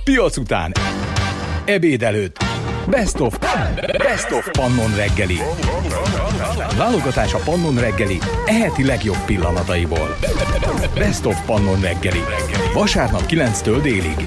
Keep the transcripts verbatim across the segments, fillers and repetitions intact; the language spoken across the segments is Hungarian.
Piac után, ebéd előtt, Best of, Best of Pannon reggeli. Válogatás a Pannon reggeli eheti legjobb pillanataiból. Best of Pannon reggeli. Vasárnap kilenctől délig.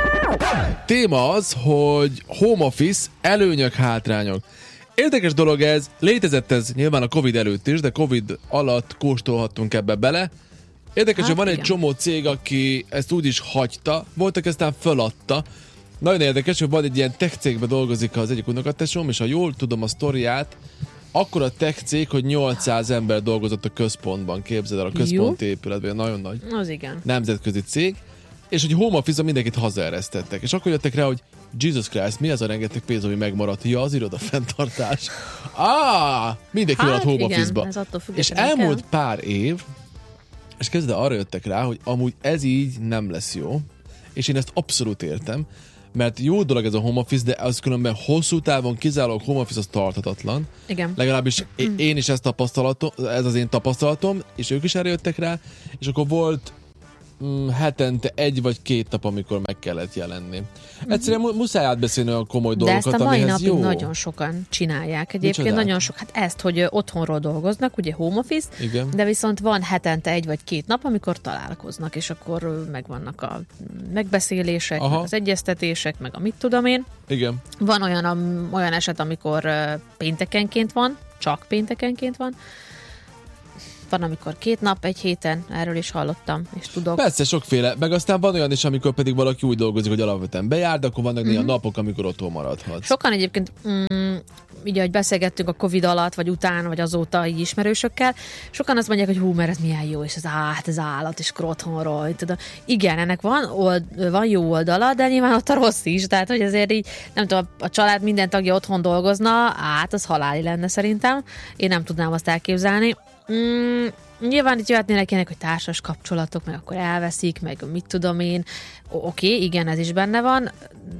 Téma az, hogy home office, előnyök, hátrányok. Érdekes dolog ez, létezett ez nyilván a Covid előtt is, de Covid alatt kóstolhattunk ebbe bele. Érdekes, hát, hogy van igen. egy csomó cég, aki ezt úgy is hagyta, voltak aztán föladta. Nagyon érdekes, hogy van egy ilyen tech cégben dolgozik az egyik unokatesom, és ha jól tudom a sztoriát, akkor a tech cég, hogy nyolcszáz ember dolgozott a központban, képzeld el, a központi épületben, nagyon nagy az igen. nemzetközi cég, és hogy home office-on mindenkit hazaeresztettek. És akkor jöttek rá, hogy Jesus Christ, mi az a rengeteg pénz, ami megmaradt? Ja, az iroda fenntartás. Ah, mindenki maradt hát, home office-ba. És elmúlt kell. pár év, és kezdve arra jöttek rá, hogy amúgy ez így nem lesz jó, és én ezt abszolút értem, mert jó dolog ez a home office, de az különben hosszú távon kizárólag home office az tarthatatlan. Igen. Legalábbis mm. én is ezt tapasztalatom, ez az én tapasztalatom, és ők is erre jöttek rá, és akkor volt mm, hetente egy vagy két nap, amikor meg kellett jelenni. Egyszerűen mu- muszáj átbeszélni a komoly de dolgokat, ezt a mai amihez napig jó. nagyon sokan csinálják. Egyébként Micsodát? nagyon sok, hát ezt, hogy otthonról dolgoznak, ugye home office, Igen. de viszont van hetente egy vagy két nap, amikor találkoznak, és akkor megvannak a megbeszélések, meg az egyeztetések, meg a mit tudom én. Igen. Van olyan, am, olyan eset, amikor péntekenként van, csak péntekenként van. Van, amikor két nap, egy héten, erről is hallottam, és tudok. Persze, sokféle. Meg aztán van olyan is, amikor pedig valaki úgy dolgozik, hogy alapvetően bejár, de akkor vannak mm-hmm. olyan napok, amikor otthon maradhat. Sokan egyébként, mm, ugye, hogy beszélgettünk a Covid alatt, vagy után, vagy azóta így ismerősökkel, sokan azt mondják, hogy hú, mert ez milyen jó, és ez át, ez állat, és akkor otthonról, tudom. Igen, ennek van, old, van jó oldala, de nyilván ott a rossz is, tehát, hogy azért így, nem tudom, a család minden tagja otthon dolgozna, át, az haláli lenne szerintem. Én nem tudnám azt elképzelni. Mm, nyilván itt jöhetnének ilyenek, hogy társas kapcsolatok, meg akkor elveszik, meg mit tudom én. Oké, okay, igen, ez is benne van.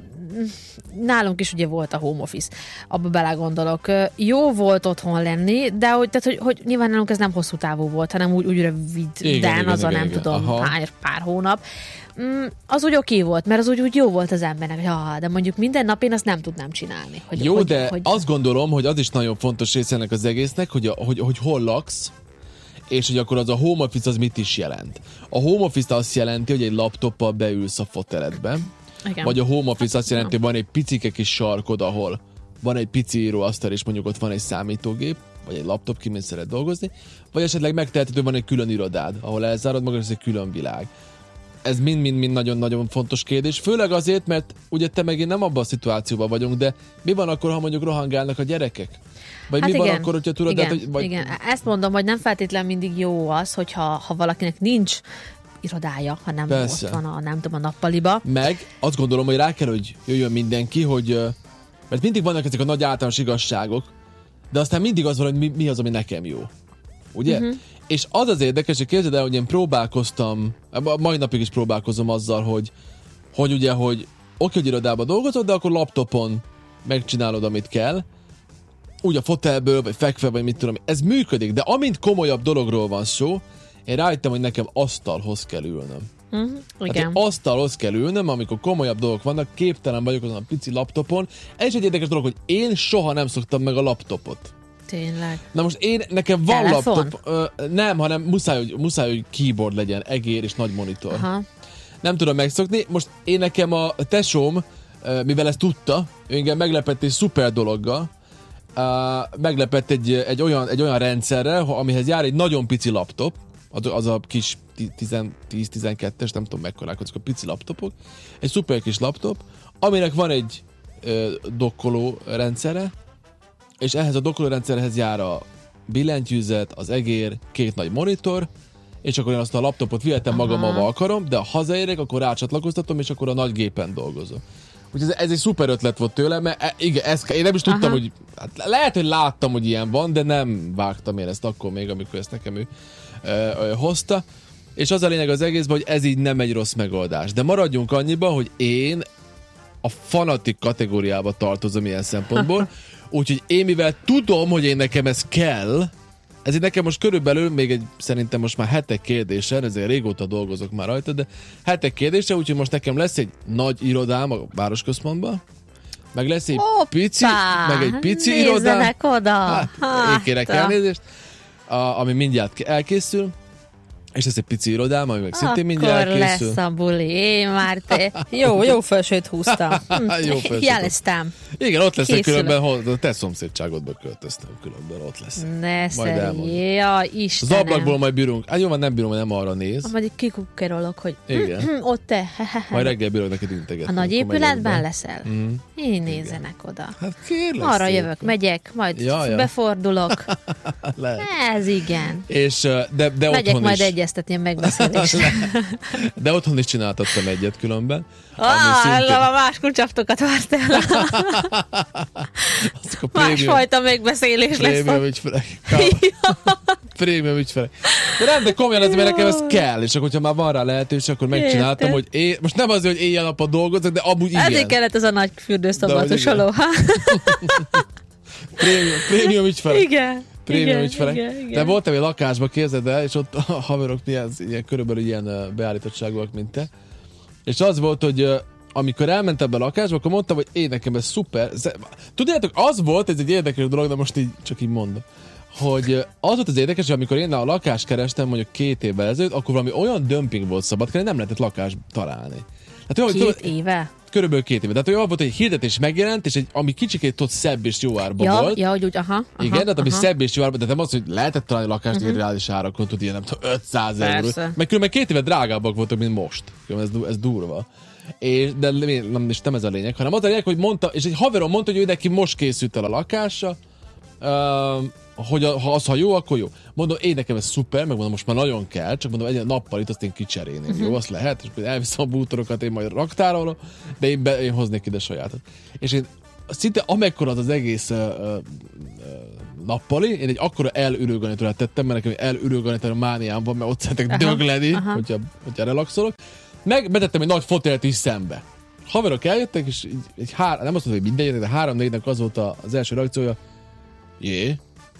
Nálunk is ugye volt a home office. Abba belegondolok. Jó volt otthon lenni, de hogy, tehát, hogy, hogy nyilván nálunk ez nem hosszú távú volt, hanem úgy, úgy röviden, az a nem igen, tudom, pár, pár hónap. Mm, az úgy oké volt, mert az úgy, úgy jó volt az embernek. Ja, de mondjuk minden nap én azt nem tudnám csinálni. Hogy, jó, hogy, de hogy... azt gondolom, hogy az is nagyon fontos része ennek az egésznek, hogy, a, hogy, hogy hol laksz, és hogy akkor az a home office az mit is jelent. A home office azt jelenti, hogy egy laptoppal beülsz a foteledbe, igen. Vagy a home office azt jelenti, hogy van egy picike kis sarkod, ahol van egy pici íróasztal, és mondjuk ott van egy számítógép, vagy egy laptop, ki mind szeret dolgozni, vagy esetleg megteheted, hogy van egy külön irodád, ahol elzárod magad, és egy külön világ. Ez mind-mind-mind nagyon-nagyon fontos kérdés, főleg azért, mert ugye te meg én nem abban a szituációban vagyunk, de mi van akkor, ha mondjuk rohangálnak a gyerekek? Vagy hát mi igen, van akkor, hogyha tudod... Igen, hát, vagy... igen, ezt mondom, hogy nem feltétlenül mindig jó az, hogyha ha valakinek nincs irodája, hanem Persze. ott van a, nem tudom, a nappaliba. Meg azt gondolom, hogy rá kell, hogy jöjjön mindenki, hogy mert mindig vannak ezek a nagy általános igazságok, de aztán mindig az van, hogy mi, mi az, ami nekem jó. Ugye? Uh-huh. És az az érdekes, hogy képzeld el, hogy én próbálkoztam, mai napig is próbálkozom azzal, hogy, hogy ugye, hogy oké, hogy irodában dolgozod, de akkor laptopon megcsinálod, amit kell, úgy a fotelből, vagy fekve, vagy mit tudom, ez működik, de amint komolyabb dologról van szó, én rájöttem, hogy nekem asztalhoz kell ülnöm. Uh-huh, igen. Hát, asztalhoz kell ülnöm, amikor komolyabb dolgok vannak, képtelen vagyok azon a pici laptopon. Ez is egy érdekes dolog, hogy én soha nem szoktam meg a laptopot. Tényleg. Na most én, nekem van Telefon? laptop, ö, nem, hanem muszáj hogy, muszáj, hogy keyboard legyen, egér és nagy monitor. Aha. Nem tudom megszokni. Most én nekem a tesóm, mivel ezt tudta, ő engem meglepett egy szuper dologgal, Uh, meglepett egy, egy, olyan, egy olyan rendszerrel, amihez jár egy nagyon pici laptop, az, az a kis tíz-tizenkettes, nem tudom mekkorák, azok a pici laptopok, egy szuper kis laptop, aminek van egy uh, dokkoló rendszere, és ehhez a dokkoló rendszerhez jár a billentyűzet, az egér, két nagy monitor, és akkor én azt a laptopot vihetem magam, ahol akarom, de ha hazaérek, akkor rácsatlakoztatom, és akkor a nagy gépen dolgozom. Úgyhogy ez, ez egy szuper ötlet volt tőlem, mert e, igen, ezt, én nem is tudtam, Aha. hogy hát lehet, hogy láttam, hogy ilyen van, de nem vágtam én ezt akkor még, amikor ezt nekem ő ö, ö, hozta. És az a lényeg az egészben, hogy ez így nem egy rossz megoldás. De maradjunk annyiba, hogy én a fanatik kategóriába tartozom ilyen szempontból, úgyhogy én mivel tudom, hogy én nekem ez kell, Ez így nekem most körülbelül még egy, szerintem most már hetek kérdése, ezért régóta dolgozok már rajta, de hetek kérdése, úgyhogy most nekem lesz egy nagy irodám a városközpontban, meg lesz egy Hoppá, pici, meg egy pici irodám. Nézzenek oda! Hát, én kérek elnézést, a, ami mindjárt elkészül, és ez egy pici irodám, ami meg szintén mindjárt Akkor elkészül. lesz a buli, én már te... Jó, jó felsőt húztam. Jó felsőt. Jeleztem. Igen, ott lesznek Készülök. különben, hol, a te szomszédságodba költöztem, különben ott lesz. Ne Majd elmondom. szerj, ja, Az Istenem. ablakból majd bírunk. Hát jó, van, nem bírom, hogy nem arra néz. Majd így kikukkerolok, hogy Igen. ott te. Majd reggel bírok neked integetni. A nagy akkor épületben megyek be. leszel? Mm. Én nézzenek oda. Hát kérlek Arra szépen. jövök, megyek, majd Ja, ja. befordulok. Lehet. Ez igen. És, ö, de, de Megyek otthon majd is. egyeztetni a megbeszélést. De otthon is csináltattam egyet különben. Ami Ah, szintén- a más kulcsaftokat vártál. azok a prémium, Másfajta megbeszélés lesz. prémium ügyfelek. Prémium ügyfelek. De nem, de komolyan ez, mert nekem ez kell, és akkor, hogyha már van rá lehetőség, akkor megcsináltam, Érted. hogy én, most nem azért, hogy éjjel-nappal dolgozok, de amúgy igen. Ezért kellett ez a nagy De hogy fürdőszobatusoló. Prémium, prémium ügyfelek. Igen. Prémium igen, ügyfelek. igen, igen. De voltam egy lakásba, képzeld el, és ott a haverok milyen, ilyen, körülbelül ilyen ö, beállítottságúak, mint te. És az volt, hogy ö, amikor elmentem be a lakásba, akkor mondtam, hogy én nekem ez szuper. Ez- Tudjátok, az volt, ez egy érdekes dolog, de most így csak így mondom, hogy ö, az volt az érdekes, hogy amikor én a lakást kerestem mondjuk két évvel ezelőtt, akkor valami olyan dömping volt Szabadkán, nem lehetett lakást találni. Hát olyan, Két tudod, éve? körülbelül két éve. Tehát olyan volt, hogy egy hirdetés megjelent, és egy, ami kicsikét ott szebb és jó árba Ja, volt. ja, hogy úgy, aha. aha Igen, tehát ami aha. szebb és jó árban, de nem az, hogy lehetett találni lakást uh-huh. reális árakon, tud ilyen nem tudom, ötszáz euró. Persze. Meg különben két éve drágábbak voltak, mint most. Különben ez, du- ez durva. És, de nem, és nem ez a lényeg, hanem az a lényeg, hogy mondta, és egy haverom mondta, hogy ő neki most készült el a lakása, uh, hogy a, ha az, ha jó, akkor jó. Mondom, én nekem ez szuper, meg mondom, most már nagyon kell, csak mondom, egy nappal itt azt én kicserélném. Uh-huh. Jó, azt lehet, és akkor elviszem a bútorokat, én majd raktárolom, de én, be, én hoznék ide sajátot. És én szinte amekkora az az egész uh, uh, nappali, én egy akkora elürőganitúrát tettem, mert nekem elürőganitúra mániám van, mert ott szeretek dögleni, hogyha, hogyha relaxolok. Meg betettem egy nagy fotelt is szembe. Haverok eljöttek, és így, egy hár, nem azt mondom, hogy mindenki, de három-négynek az volt az első reakciója, jé,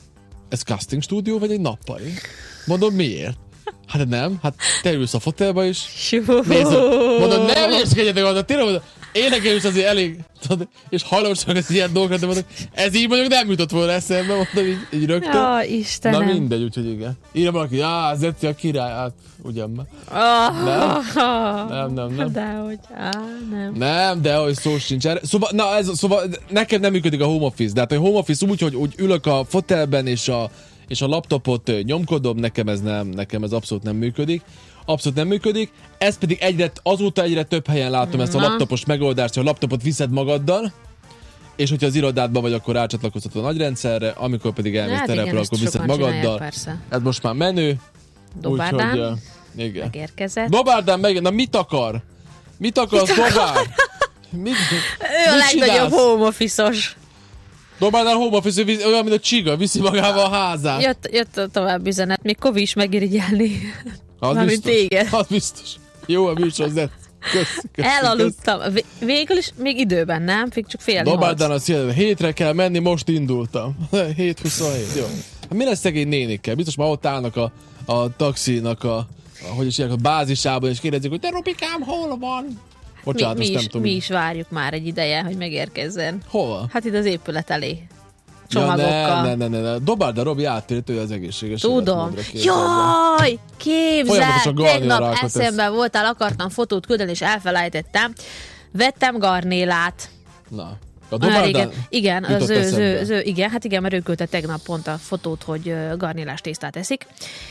ez casting stúdió, vagy egy nappali? Mondom, miért? Hát nem, hát te ülsz a fotelba is. Nézd, mondom, nem érskedjetek, mondom, tényleg mondom, én nekem is azért elég, tudod, és hajlamosak az ilyen dolgokat, de mondom, ez így mondjuk nem jutott volna eszembe, mondom, így, így rögtön. Ja, Na Istenem. mindegy, úgyhogy igen. Írja valaki, já, Zeci a király, hát ugyan már. Oh, Nem? Nem, nem, nem. Dehogy, á, nem. Nem, de hogy szó sincs erre. Szóval, na ez, szóval nekem nem működik a home office, de hát a home office úgy, hogy úgy ülök a fotelben és a, és a laptopot ö, nyomkodom, nekem ez nem, nekem ez abszolút nem működik. Abszolút nem működik. Ez pedig egyre, azóta egyre több helyen látom ezt a Na. laptopos megoldást, hogy a laptopot viszed magaddal, és hogyha az irodádban vagy, akkor rácsatlakoztatod a nagy rendszerre, amikor pedig elmész Hát terepre, igen, ezt akkor viszed sokan csinálják, magaddal. persze. Ez most már menő. Dobárdán Úgyhogy, ö, igen. megérkezett. Dobárdán meg, na mit akar? Mit akarsz, Dobárd? Mit, Ő a mit legnagyobb csinálsz? home office-os. Dobárdán home office, visz- olyan, mint a csiga, viszi magával a házát. Jött, jött a tovább üzenet, még Kovi is megirigyelni. Az Mármint biztos. téged. Az biztos. Jó a műsor, Zet. Köszi, köszi, köszi. Elaludtam. Vé- Végül is még időben, nem? Még csak fél Dobárdán nyolc. azt jelenti, hétre kell menni, most indultam. hét huszonhét, jó. Hát mi lesz szegény nénikkel? Biztos már ott állnak a, a taxinak a, a, hogy is hívják, a bázisában, és kérdezik, hogy te Robikám, hol van? Bocsánat, Mi, azt mi, nem is, tudom. mi is várjuk már egy ideje, hogy megérkezzen. Hova? Hát itt az épület elé. Ja, Csomagokkal. ne, ne, ne, ne. Dobárda Robi áttért, ő az egészséges Tudom. életmódra, képzeld el. Jaj, képzeld, Folyamatosan tegnap garnélákat tesz. eszembe voltál, akartam fotót küldeni, és elfelejtettem. Vettem garnélát. Na. A Olyan Dobárdán régen. Igen, jutott az ő, az, eszembe. ő, az ő, igen, hát igen, mert ő küldte tegnap pont a fotót, hogy ö, garnélás tésztát eszik,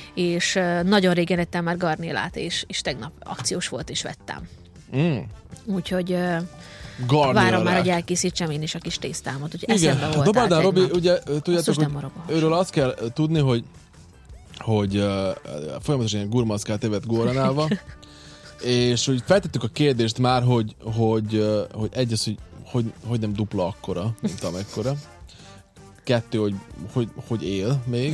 és ö, nagyon régen ettem már garnélát, és, és tegnap akciós volt, és vettem. Mm. Úgyhogy ö, Garnélák. várom már, hogy elkészítsem én is a kis tésztámat, úgyhogy Igen, eszembe a voltál Dobárdán Robi, tegnap. ugye tudjátok, Basszus, hogy nem marad a őről azt kell tudni, hogy hogy uh, folyamatosan ilyen gurmaszkát evett góranálva, és hogy feltettük a kérdést már, hogy, hogy, uh, hogy egy az, hogy, hogy, hogy nem dupla akkora, mint amekkora. Kettő, hogy, hogy, hogy él még.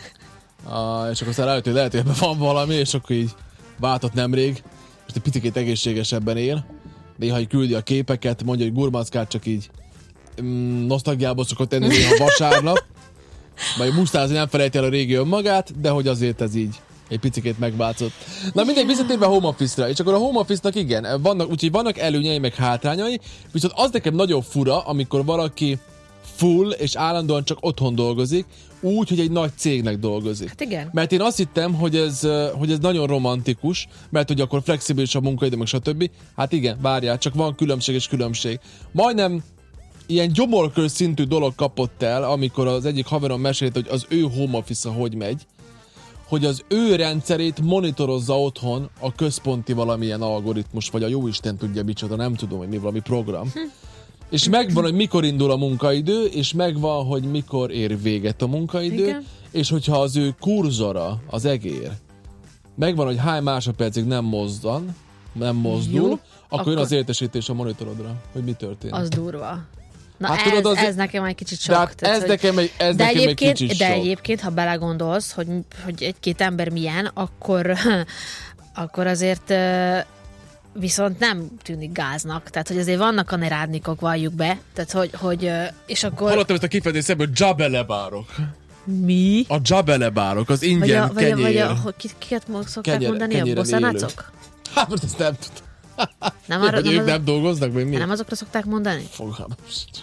Uh, és akkor aztán rájött, hogy lehet, hogy ebben van valami, és akkor így váltott nemrég, és egy picit egészségesebben él. Néha így küldi a képeket, mondja, hogy gurmaszkát csak így mm, nosztalgiából szokott enni néha vasárnap, Majd mustázni nem felejti el a régi önmagát, de hogy azért ez így egy picikét megváltozott. Na mindegy, visszatérve a home office-ra, és akkor a home office-nak igen, vannak, úgyhogy vannak előnyei, meg hátrányai, viszont az nekem nagyon fura, amikor valaki full és állandóan csak otthon dolgozik, úgy, hogy egy nagy cégnek dolgozik. Hát igen. Mert én azt hittem, hogy ez, hogy ez nagyon romantikus, mert hogy akkor flexibilis a munkaidő, meg stb. Hát igen, várjál, csak van különbség és különbség. Majdnem ilyen gyomorkör szintű dolog kapott el, amikor az egyik haverom mesélt, hogy az ő home office-a hogy megy, hogy az ő rendszerét monitorozza otthon a központi valamilyen algoritmus, vagy a jóisten tudja micsoda, nem tudom, hogy mi valami program. Hm. És megvan, hogy mikor indul a munkaidő, és megvan, hogy mikor ér véget a munkaidő, igen. És hogyha az ő kurzora, az egér, megvan, hogy hány másodpercig nem mozdul, nem mozdul, jó, akkor, akkor jön az értesítés a monitorodra, hogy mi történt. Az durva. Na hát ez, tudod, az ez nekem egy kicsit sok. Hát ez hogy... nekem egy, ez de nekem egyébként, egy kicsit de sok. egyébként, ha belegondolsz, hogy, hogy egy-két ember milyen, akkor, akkor azért viszont nem tűnik gáznak. Tehát, hogy azért vannak a nerádnikok, valljuk be. Tehát, hogy, hogy és akkor... Hallottam ezt a kifejezést szemből, dzsabelebárok. Mi? A dzsabelebárok, az ingyen vagy a, kenyér. Vagy a, vagy a, hogy kiket szokták kenyér, mondani? A bosszanácok? Hát most ezt nem tudom. Nem, arra, hogy nem, ők az... nem dolgoznak, vagy mi? Nem azokra szokták mondani? Fogalmam sincs.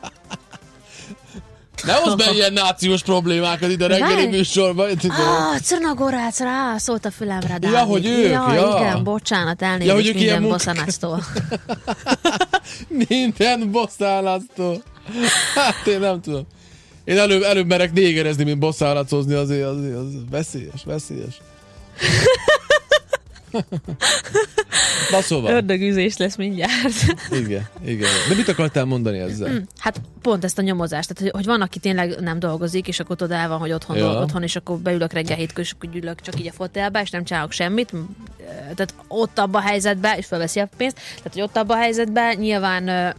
Ne hozz be ilyen nációs problémákat ide a reggeli műsorban. Ah, Crnagorácra, szólt a fülemre, Dávid. Ja, hogy ők, ja. ja. igen, bocsánat, elnézést ja, minden munk... bosszanától. Minden bosszánától. Hát én nem tudom. Én előbb, előbb merek négerezni, mint bosszánatozni, azért, azért az veszélyes, veszélyes. Na szóval. Ördögüzés lesz mindjárt. Igen, igen. De mit akartál mondani ezzel? Mm, hát pont ezt a nyomozást, tehát hogy van, aki tényleg nem dolgozik, és akkor tudod, el van, hogy otthon, ja. dolg, otthon, és akkor beülök reggel hétkor, és akkor gyűlök csak így a fotelbe, és nem csinálok semmit. Tehát ott abban a helyzetben, és felveszi a pénzt, tehát hogy ott abban a helyzetben nyilván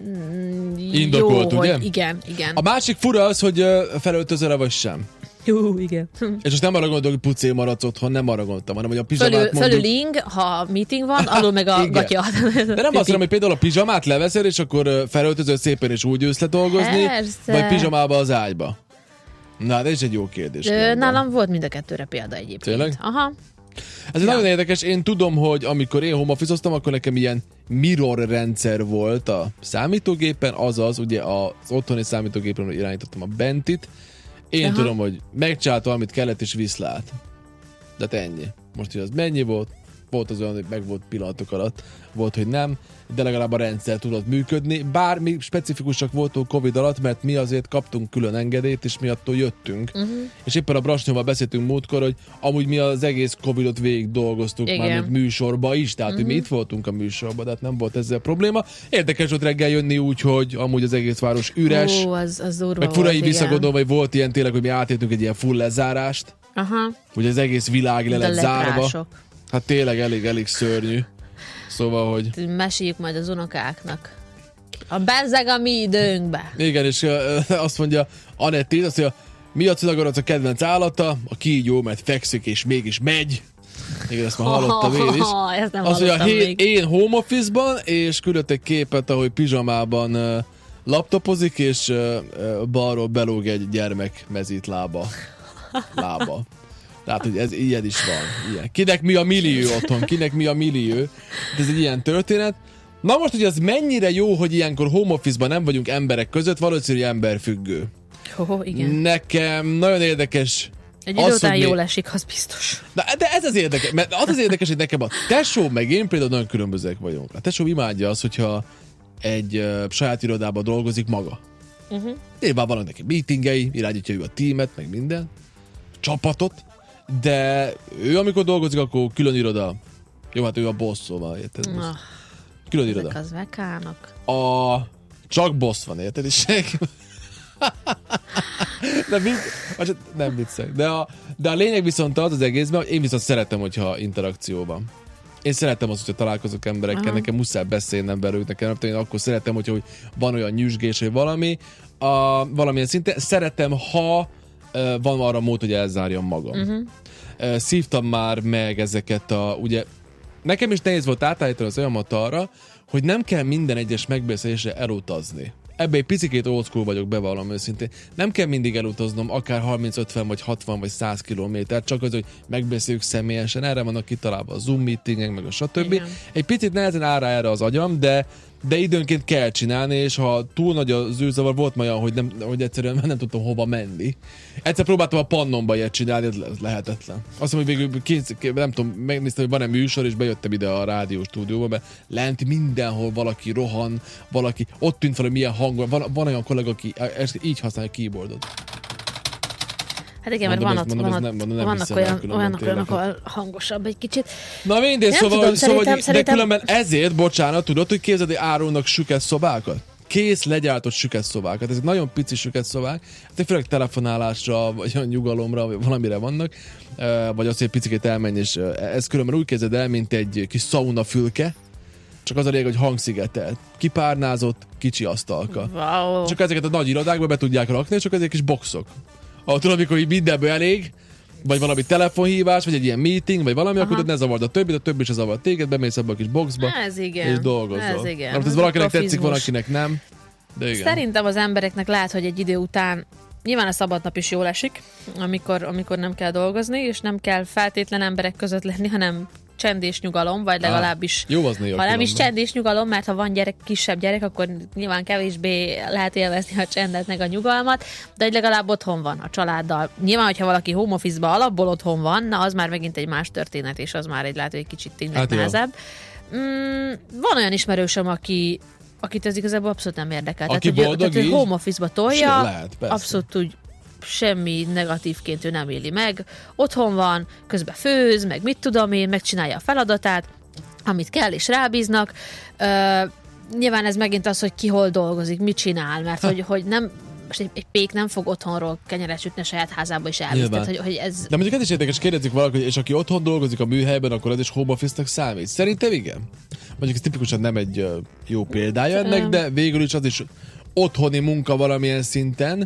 mm, indokolt, jó, ugye? Hogy igen, igen. A másik fura az, hogy felöltözöl-e vagy sem. Jó, igen. És most nem arra gondolok, hogy pucél maradsz otthon, nem arra gondoltam, hanem hogy a pizsamát Fölül, mondjuk... Fölül ing, ha meeting van, alul meg a gatya. De nem azt mondom, hogy például a pizsamát leveszed, és akkor felöltözöl szépen, és úgy jössz le dolgozni, persze. vagy pizsamába az ágyba. Na, de ez egy jó kérdés. Ö, nálam volt mind a kettőre példa egyébként. Tényleg? Aha. Ez ja. nagyon érdekes, én tudom, hogy amikor én home office-oztam, akkor nekem ilyen mirror rendszer volt a számítógépen, azaz ugye az otthoni számítógépen irányítottam a bentit. Én aha. tudom, hogy megcsináltam, amit kellett, és viszlát. De hát ennyi. Most, hogy az mennyi volt, volt az olyan, hogy meg volt pillanatok alatt, volt, hogy nem, de legalább a rendszer tudott működni. Bár mi specifikusak voltunk Covid alatt, mert mi azért kaptunk külön engedélyt, és mi attól jöttünk. Uh-huh. És éppen a Brasnyóval beszéltünk múltkor, hogy amúgy mi az egész Covidot végig dolgoztuk, igen. már műsorba is, tehát uh-huh. mi itt voltunk a műsorban, tehát nem volt ezzel probléma. Érdekes volt reggel jönni úgy, hogy amúgy az egész város üres. Ó, az, az durva meg furai visszagondolva, hogy volt ilyen tényleg, hogy mi átéltünk egy ilyen full lezárást. Aha. Hogy az egész világ le lett zárva. Hát tényleg elég, elég szörnyű. Szóval, hogy... Meséljük majd az unokáknak. A bezzeg a mi időnkbe. Igen, és uh, azt mondja Anetti, azt mondja, mi a Cinagarac a kedvenc állata? A kígyó, mert fekszik és mégis megy. Igen, ezt már hallottam én is. Ezt nem azt mondja, hé- én home office-ban, és küldött egy képet, ahogy pizsamában uh, laptopozik, és uh, uh, balról belóg egy gyermek mezít lába. Lába. Tehát, hogy ez ilyen is van. Ilyen. Kinek mi a millió otthon, kinek mi a millió. Ez egy ilyen történet. Na most, hogy az mennyire jó, hogy ilyenkor home office-ban nem vagyunk emberek között, valószínűleg emberfüggő. Oh, igen. Nekem nagyon érdekes... Egy idő után jól mi... esik, az biztos. Na, de ez az érdekes, mert az az érdekes, hogy nekem a tesó meg én például nagyon különbözőek vagyunk. A tesó imádja az, hogyha egy uh, saját irodában dolgozik maga. Uh-huh. Nyilván vannak neki meetingei, irányítja ő a tímet, meg minden. Csapatot. De ő, amikor dolgozik, akkor külön iroda. Jó, hát ő a boss, szóval, érted? Oh, külön iroda. Ezek az vekának. A... Csak boss van, érted? És de mit... Nem viccek. De a, de a lényeg viszont az az egészben, hogy én viszont szeretem, hogyha interakció van. Én szeretem azt, hogyha találkozok emberekkel, aha. nekem muszáj beszélnem velük, nekem én akkor szeretem, hogyha hogy van olyan nyüzsgés, vagy valami, a, valamilyen szinten. Szeretem, ha van arra mód, hogy elzárjam magam. Uh-huh. Szívtam már meg ezeket a, ugye, nekem is nehéz volt átállítani az olyamat arra, hogy nem kell minden egyes megbeszélésre elutazni. ebbe egy picikét old school vagyok, bevallom őszintén. Nem kell mindig elutaznom akár harminc, ötven, vagy hatvan, vagy száz kilométer, csak az, hogy megbeszéljük személyesen. Erre vannak kitalálva a Zoom meetingek, meg a stb. Igen. Egy picit nehezen áll rá erre az agyam, de de időnként kell csinálni, és ha túl nagy az űrzavar, volt olyan, hogy, nem, hogy egyszerűen nem tudtam hova menni. Egyszer próbáltam a Pannonba ilyet csinálni, ez lehetetlen. Azt mondom, hogy végül kész, nem tudom, megnéztem, hogy van-e műsor, és bejöttem ide a rádió stúdióba, mert lent mindenhol valaki rohan, valaki, ott tűnt fel, hogy milyen hang van. Van, van olyan kollega, aki így használja a keyboardot. Hát igen, mert van ott, van ott, nem, mondom, nem vannak olyan, olyanok, olyanok, ahol hangosabb egy kicsit. Na mindegy, szóval, tudom, szóval szerintem, de szerintem... különben ezért, bocsánat, tudod, hogy képzeld, hogy árulnak süket szobákat? Kész legyártott süket szobákat. Ezek nagyon pici süket szobák, hát főleg telefonálásra, vagy olyan nyugalomra, vagy valamire vannak, vagy az, hogy egy picit elmenj, és ez különben úgy képzeld el, mint egy kis sauna fülke, csak az a lényeg, hogy hangszigetelt. Kipárnázott, kicsi asztalka. Wow. Csak ezeket a nagy irodákba be tudják rakni, csak ezek kis boxok. Ahol tudod, amikor így mindenből elég, vagy valami telefonhívás, vagy egy ilyen meeting, vagy valami, aha, akkor tudod, ne zavard a többit, a többi se zavard téged, bemész ebbe a kis boxba, ez igen, és dolgozol. Ez igen. Mert ez, ez valakinek tetszik, valakinek nem. De igen. Szerintem az embereknek lehet, hogy egy idő után nyilván a szabadnap is jól esik, amikor, amikor nem kell dolgozni, és nem kell feltétlen emberek között lenni, hanem csend és nyugalom, vagy legalábbis, jó, az néha ha nem is csend és nyugalom, mert ha van gyerek, kisebb gyerek, akkor nyilván kevésbé lehet élvezni a csendet meg a nyugalmat, de hogy legalább otthon van a családdal. Nyilván, hogyha valaki home office-ba alapból otthon van, na az már megint egy más történet, és az már egy lehet, hogy egy kicsit tényleg hát nehezebb. Mm, van olyan ismerősöm, aki akit ez igazából abszolút nem érdekel. Aki tehát, boldog hogy, home office-ba tolja, lehet, abszolút úgy semmi negatívként ő nem éli meg. Otthon van, közben főz, meg mit tudom én, megcsinálja a feladatát, amit kell, és rábíznak. Uh, nyilván ez megint az, hogy ki hol dolgozik, mit csinál, mert hogy, hogy nem, egy, egy pék nem fog otthonról kenyeret sütni a saját házába is elvisz. Tehát, hogy, hogy ez... De mondjuk ez is érdekes, kérdezik valaki, és aki otthon dolgozik a műhelyben, akkor ez is home office-nak számít. Szerintem igen. Mondjuk ez tipikusan nem egy uh, jó példája ennek, de végül is az is otthoni munka valamilyen szinten.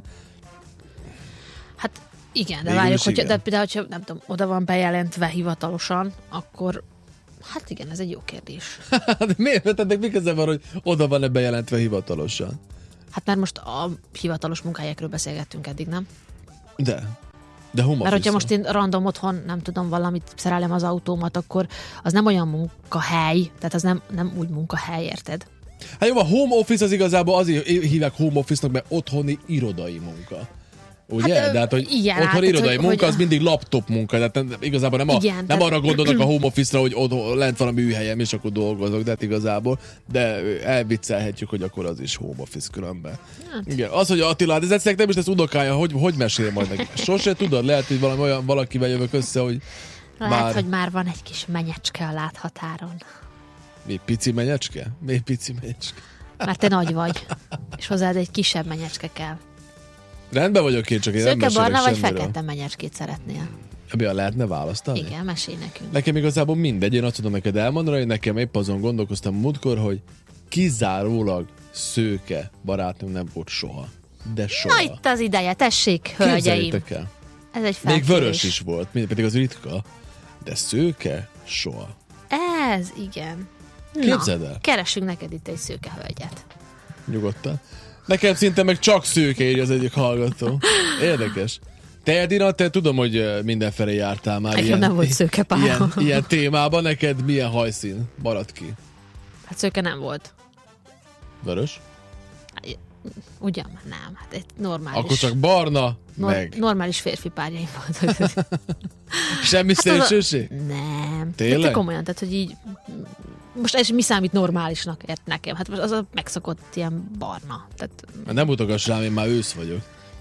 Hát igen, de várjuk, hogy de például, hogyha nem tudom, oda van bejelentve hivatalosan, akkor hát igen, ez egy jó kérdés. De miért? Tehát mi köze van, hogy oda van-e bejelentve hivatalosan? Hát már most a hivatalos munkahelyekről beszélgettünk eddig, nem? De. De home Mert hogyha most én random otthon, nem tudom, valamit szerelem az autómat, akkor az nem olyan munkahely, tehát az nem, nem úgy munkahely, érted? Hát jó, a home office az igazából azért hívják home office-nak, mert otthoni irodai munka. Ugye? Hát, de hát, hogy igen, otthon hát, irodai hogy, munka, hogy... az mindig laptop munka, tehát igazából nem, a, igen, nem tehát... arra gondolnak a home office-ra, hogy ott lent van a műhelyem, és akkor dolgozok, de hát igazából, de elviccelhetjük, hogy akkor az is home office különben. Hát. Igen, az, hogy Attila, ez egyszerűen nem is lesz unokája, hogy, hogy mesél majd neki. Sose tudod, lehet, hogy valami olyan valakivel jövök össze, hogy lehet, már... hogy már van egy kis menyecske a láthatáron. Mi pici menyecske? Mi pici menyecske? Mert te nagy vagy, és hozzád egy kisebb menyecske kell. Rendben vagyok én, csak én nem mesélek barna vagy semmiről. fekete menyecskét szeretnél? Ebben lehetne választani? Igen, mesélj nekünk. Nekem igazából mindegy, én azt tudom neked elmondani, hogy nekem épp azon gondolkoztam múltkor, hogy kizárólag szőke barátom nem volt soha. De soha. Na itt az ideje, tessék, hölgyeim. El. Ez egy felkérés. Még vörös is volt, pedig az ritka, de szőke soha. Ez igen. Képzeld el. Keresünk neked itt egy szőke hölgyet. Nyugodtan. Nekem szinte meg csak szőke írja az egyik hallgató. Érdekes. Te, Edina, te tudom, hogy mindenfelé jártál már. Nekem ilyen, nem volt szőke párom. Ilyen, ilyen témában. Neked milyen hajszín maradt ki? Hát szőke nem volt. Vörös? Ugyan, nem. Hát egy normális. Akkor csak barna, nor- meg. Normális férfi párjaim voltak. Semmi hát szélsőség? A... Nem. Tényleg? De komolyan, tehát, hogy így most ez mi számít normálisnak ért nekem? Hát most az a megszokott ilyen barna. Tehát... Nem mutogass rám, én már ősz vagyok.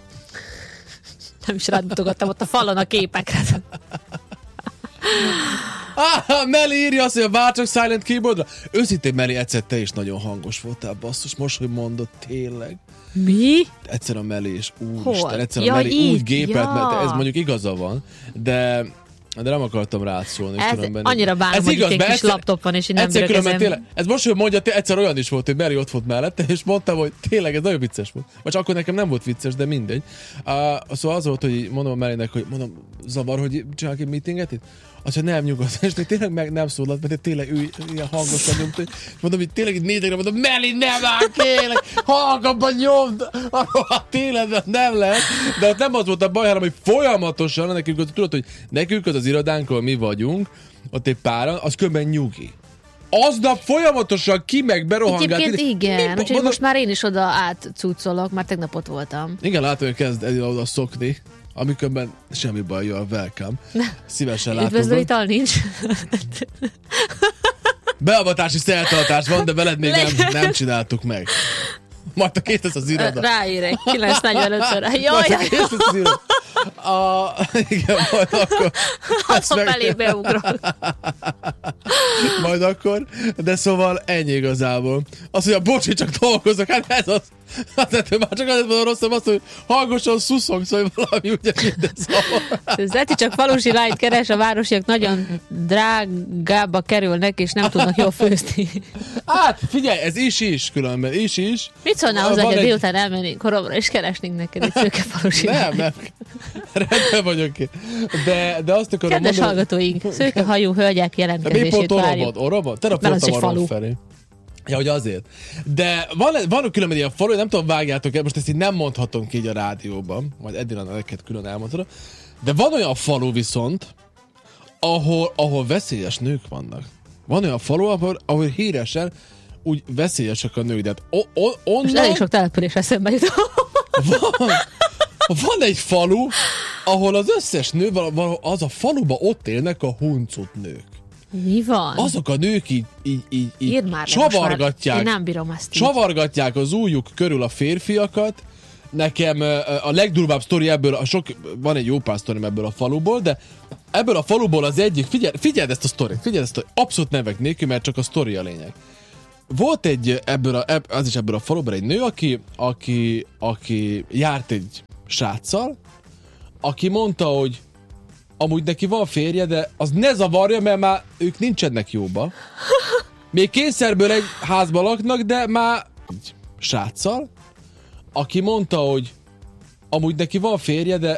Nem is rád mutogattam ott a falon a képekre. Ah, Meli írja azt, hogy a váltsak Silent Keyboardra. Őszintén, Meli, egyszer te is nagyon hangos voltál, basszus, most, hogy mondod, tényleg. Mi? Egyszer a Meli is, úristen, egyszer a ja, Meli így? úgy gépelt, ja. mert ez mondjuk igaza van, de de nem akartam rátszólni. Ez annyira bánom, ez hogy igaz, itt egy kis egyszer, laptop van, és én nem bírok ezen. Tényleg, ez most, hogy mondja, egyszer olyan is volt, hogy Meri ott volt mellette, és mondtam, hogy tényleg ez nagyon vicces volt. Vagy akkor nekem nem volt vicces, de mindegy. Uh, szóval az volt, hogy mondom a Merinek, hogy mondom, zavar, hogy csinálok egy meetinget itt? azt mondja, nem nyugodt, és még tényleg meg nem szólalt, mert tényleg ő ilyen hangosan nyomta, és mondom, hogy tényleg itt négyekre mondom, Meli, nem áll, kérlek, halkabban nyomd, a télen nem lehet, de ott nem az volt a baj, hanem, hogy folyamatosan, nekünk, tudod, hogy nekünk az az irodánk, ahol mi vagyunk, ott egy páran, az köbben nyugi. Aznap folyamatosan ki meg berohangált. Egyébként igen, Mi, úgyhogy mondom, most már én is oda átcucolok, már tegnap ott voltam. igen, látom, hogy kezd el oda szokni, amikönben semmi baj, jó, welcome. Szívesen látom. Üdvözlő ital nincs. Beavatási szertartás van, de veled még nem, nem csináltuk meg. Majd a kész lesz az iroda. Ráérek, kilenc negyvenötre. Jaj, Majd a jaj, kész lesz az iroda. A, igen, majd akkor... azt meg... felé beugrok. Majd akkor, de szóval ennyi igazából. Azt mondja, bocsi, csak dolgozok, hát ez az. Hát már csak azért mondom rosszabb azt, hogy hangosan szuszogsz, vagy valami ugye minden szóval. Zeti csak falusi lányt keres, a városiak nagyon drágába kerülnek, és nem tudnak jól főzni. Hát figyelj, ez is is különben, is is. Mit szólnál hozzá, hogy a egy... délután elmennénk koromra, és keresnénk neked egy szőke falusi Nem, lányt? nem. Rendben vagyok én. De, de azt akarom Kedves mondani... hallgatóink, szőkehajú hölgyek jelentkezését várjuk. Orobot? Orobot? Te Mert az egy raportam falu. felé. Ja, hogy azért. De van, van különben ilyen falu, nem tudom, vágjátok el, most ezt így nem mondhatom ki így a rádióban, majd Edina neked külön elmondhatom, de van olyan falu viszont, ahol, ahol veszélyes nők vannak. Van olyan falu, ahol, ahol híresen úgy veszélyesek a nők, de hát o, o, onnan... Most elég sok település eszembe jut. Van, van egy falu, ahol az összes nő, az a faluban ott élnek a huncut nők. Mi van? Azok a nők így, így, így, így Írd már le, csavargatják, én nem bírom ezt így. csavargatják az ujjuk körül a férfiakat. Nekem a legdurvább sztori ebből, a sok, van egy jó pár sztorim ebből a faluból, de ebből a faluból az egyik, figyeld, figyeld ezt a sztorit, figyeld ezt a sztorit, abszolút nevek nélkül, mert csak a sztori a lényeg. Volt egy, ebből a, ebb, az is ebből a faluból egy nő, aki, aki, aki járt egy sráccal, aki mondta, hogy amúgy neki van férje, de az ne zavarja, mert már ők nincsenek jóba. Még kényszerből egy házban laknak, de már egy sráccal, aki mondta, hogy amúgy neki van férje, de